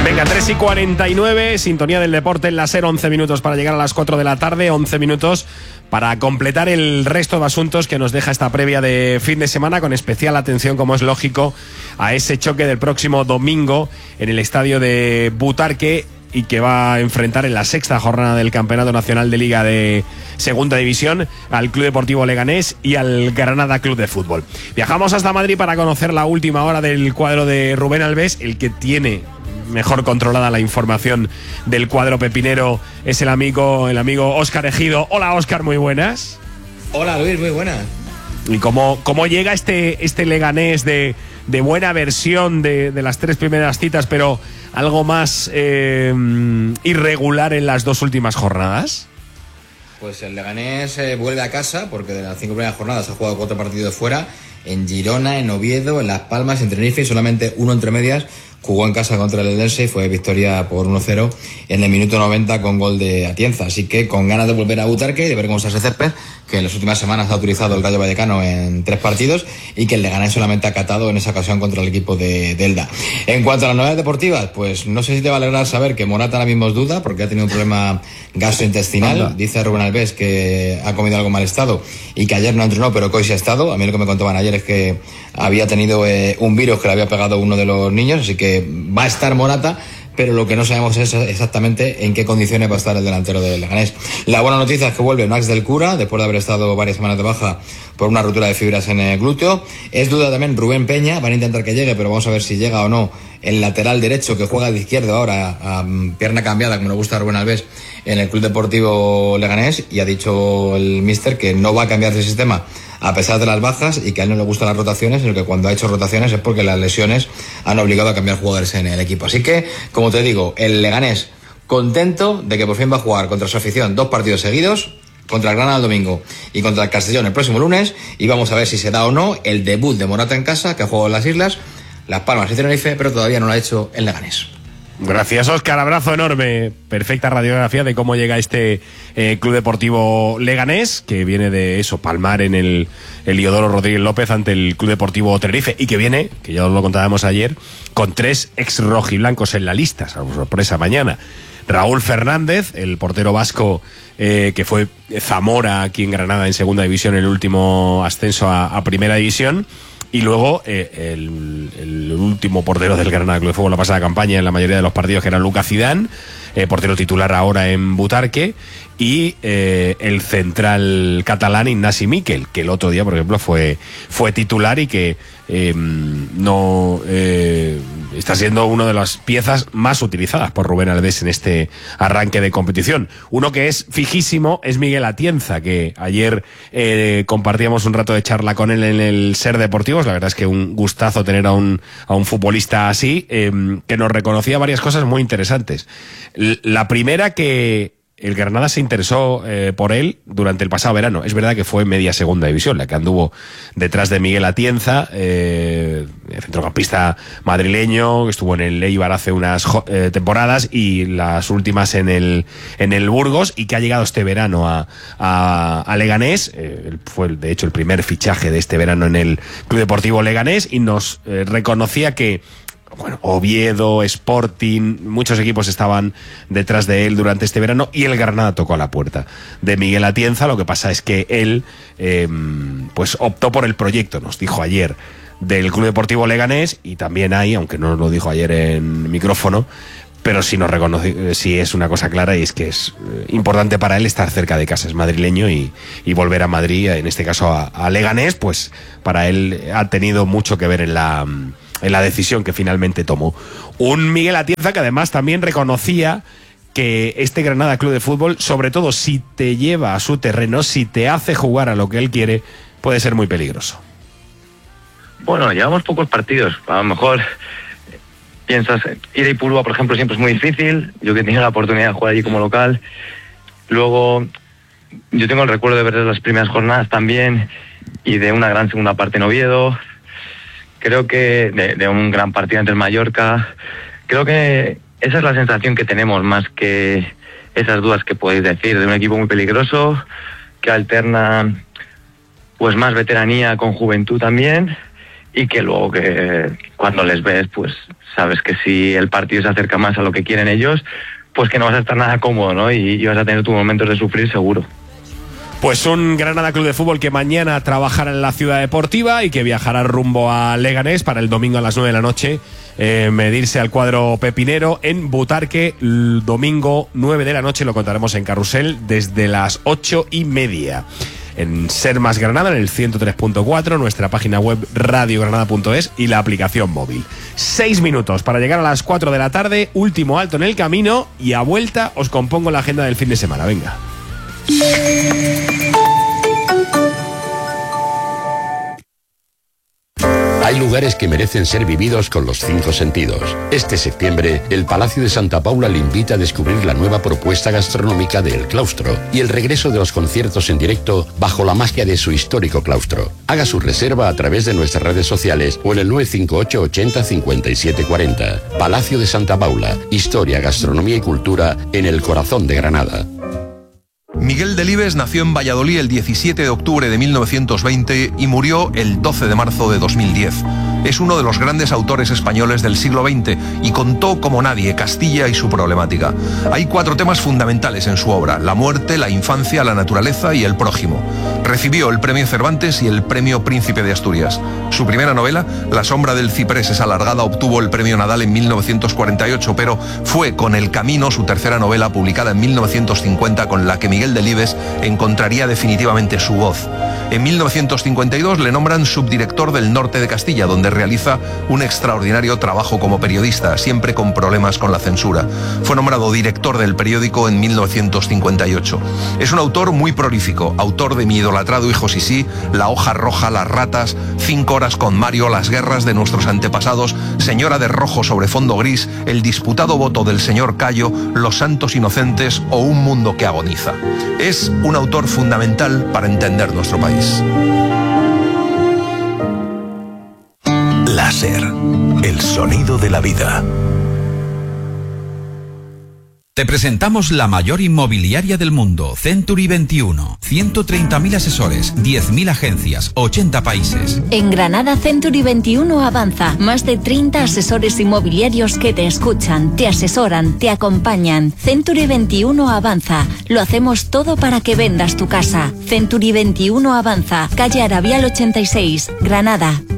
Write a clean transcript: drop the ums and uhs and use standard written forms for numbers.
Venga, 3:49, sintonía del deporte en la SER, 11 minutos para llegar a las 4 de la tarde, 11 minutos para completar el resto de asuntos que nos deja esta previa de fin de semana, con especial atención, como es lógico, a ese choque del próximo domingo en el estadio de Butarque, y que va a enfrentar en la sexta jornada del Campeonato Nacional de Liga de Segunda División al Club Deportivo Leganés y al Granada Club de Fútbol. Viajamos hasta Madrid para conocer la última hora del cuadro de Rubén Albés. El que tiene mejor controlada la información del cuadro pepinero es el amigo Óscar Ejido. Hola, Óscar, muy buenas. Hola, Luis, muy buenas. ¿Y cómo llega este Leganés de buena versión de las tres primeras citas, pero algo más irregular en las dos últimas jornadas? Pues el Leganés vuelve a casa, porque de las 5 primeras jornadas ha jugado 4 partidos fuera, en Girona, en Oviedo, en Las Palmas, en Tenerife, y solamente uno entre medias. Jugó en casa contra el Eldense y fue victoria por 1-0 en el minuto 90 con gol de Atienza. Así que con ganas de volver a Butarque y de ver cómo está ese césped, que en las últimas semanas ha utilizado el Rayo Vallecano en 3 partidos y que el Leganés solamente ha catado en esa ocasión contra el equipo de Elda. En cuanto a las novedades deportivas, pues no sé si te va a alegrar saber que Morata ahora mismo es duda porque ha tenido un problema gastrointestinal. Dice Rubén Albés que ha comido algo mal estado y que ayer no entrenó, pero que hoy sí ha estado. A mí lo que me contaban ayer es que había tenido un virus que le había pegado uno de los niños, así que va a estar Morata, pero lo que no sabemos es exactamente en qué condiciones va a estar el delantero del Leganés. La buena noticia es que vuelve Max del Cura, después de haber estado varias semanas de baja por una rotura de fibras en el glúteo. Es duda también Rubén Peña, van a intentar que llegue, pero vamos a ver si llega o no el lateral derecho, que juega de izquierdo ahora, a pierna cambiada, como le gusta a Rubén Albés, en el Club Deportivo Leganés, y ha dicho el míster que no va a cambiar de sistema a pesar de las bajas, y que a él no le gustan las rotaciones, sino que cuando ha hecho rotaciones es porque las lesiones han obligado a cambiar jugadores en el equipo. Así que, como te digo, el Leganés contento de que por fin va a jugar contra su afición 2 partidos seguidos, contra el Granada el domingo y contra el Castellón el próximo lunes, y vamos a ver si se da o no el debut de Morata en casa, que ha jugado en las Islas, Las Palmas y Tenerife, pero todavía no lo ha hecho el Leganés. Gracias, Óscar, abrazo enorme. Perfecta radiografía de cómo llega este Club Deportivo Leganés, que viene de eso, palmar en el Iodoro Rodríguez López ante el Club Deportivo Tenerife, y que viene, que ya os lo contábamos ayer, con 3 ex rojiblancos en la lista, sorpresa mañana. Raúl Fernández, el portero vasco que fue Zamora aquí en Granada en segunda división, el último ascenso a primera división. Y luego el último portero del Granada Club de Fútbol la pasada campaña en la mayoría de los partidos, que era Lucas Zidane, portero titular ahora en Butarque, y el central catalán Ignasi Miquel, que el otro día, por ejemplo, fue titular y que está siendo una de las piezas más utilizadas por Rubén Albés en este arranque de competición. Uno que es fijísimo es Miguel Atienza, que ayer compartíamos un rato de charla con él en el SER Deportivos. La verdad es que un gustazo tener a un futbolista así, que nos reconocía varias cosas muy interesantes. La primera, que el Granada se interesó por él durante el pasado verano. Es verdad que fue media segunda división la que anduvo detrás de Miguel Atienza, centrocampista madrileño, que estuvo en el Eibar hace unas temporadas, y las últimas en el Burgos, y que ha llegado este verano a Leganés. Fue de hecho el primer fichaje de este verano en el Club Deportivo Leganés, y nos reconocía que Oviedo, Sporting, muchos equipos estaban detrás de él durante este verano, y el Granada tocó a la puerta de Miguel Atienza. Lo que pasa es que él pues optó por el proyecto, nos dijo ayer, del Club Deportivo Leganés, y también hay, aunque no lo dijo ayer en micrófono, pero sí nos reconoce, sí es una cosa clara, y es que es importante para él estar cerca de casa, es madrileño, y volver a Madrid, en este caso a Leganés, pues para él ha tenido mucho que ver en la decisión que finalmente tomó. Un Miguel Atienza que además también reconocía que este Granada Club de Fútbol, sobre todo si te lleva a su terreno, si te hace jugar a lo que él quiere, puede ser muy peligroso. Bueno, llevamos pocos partidos. A lo mejor piensas, ir a Ipurúa, por ejemplo, siempre es muy difícil. Yo que he tenido la oportunidad de jugar allí como local. Luego, yo tengo el recuerdo de ver las primeras jornadas también, y de una gran segunda parte en Oviedo. Creo que de un gran partido ante el Mallorca. Creo que esa es la sensación que tenemos, más que esas dudas que podéis decir, de un equipo muy peligroso, que alterna pues más veteranía con juventud también, y que luego que cuando les ves, pues sabes que si el partido se acerca más a lo que quieren ellos, pues que no vas a estar nada cómodo, ¿no? Y vas a tener tus momentos de sufrir seguro. Pues un Granada Club de Fútbol que mañana trabajará en la Ciudad Deportiva y que viajará rumbo a Leganés para el domingo a las 9 de la noche medirse al cuadro pepinero en Butarque. El domingo 9 de la noche lo contaremos en Carrusel desde las 8:30. En Ser Más Granada, en el 103.4, nuestra página web radiogranada.es y la aplicación móvil. 6 minutos para llegar a las 4 de la tarde, último alto en el camino y a vuelta os compongo la agenda del fin de semana. Venga. Hay lugares que merecen ser vividos con los 5 sentidos. Este septiembre, el Palacio de Santa Paula le invita a descubrir la nueva propuesta gastronómica de El Claustro y el regreso de los conciertos en directo bajo la magia de su histórico claustro. Haga su reserva a través de nuestras redes sociales o en el 958 80 57 40. Palacio de Santa Paula, historia, gastronomía y cultura en el corazón de Granada. Miguel Delibes nació en Valladolid el 17 de octubre de 1920 y murió el 12 de marzo de 2010. Es uno de los grandes autores españoles del siglo XX y contó como nadie Castilla y su problemática. Hay 4 temas fundamentales en su obra: la muerte, la infancia, la naturaleza y el prójimo. Recibió el premio Cervantes y el premio Príncipe de Asturias. Su primera novela, La sombra del ciprés es alargada, obtuvo el premio Nadal en 1948, pero fue con El camino, su tercera novela, publicada en 1950, con la que Miguel Delibes encontraría definitivamente su voz. En 1952 le nombran subdirector del Norte de Castilla, donde realiza un extraordinario trabajo como periodista, siempre con problemas con la censura. Fue nombrado director del periódico en 1958. Es un autor muy prolífico, autor de Mi idolatrado hijo Sisí, La hoja roja, Las ratas, 5 horas con Mario, Las guerras de nuestros antepasados, Señora de rojo sobre fondo gris, El disputado voto del señor Cayo, Los santos inocentes o Un mundo que agoniza. Es un autor fundamental para entender nuestro país. Láser, el sonido de la vida. Te presentamos la mayor inmobiliaria del mundo, Century 21. 130.000 asesores, 10.000 agencias, 80 países. En Granada, Century 21 avanza. Más de 30 asesores inmobiliarios que te escuchan, te asesoran, te acompañan. Century 21 avanza. Lo hacemos todo para que vendas tu casa. Century 21 avanza. Calle Arabial 86, Granada.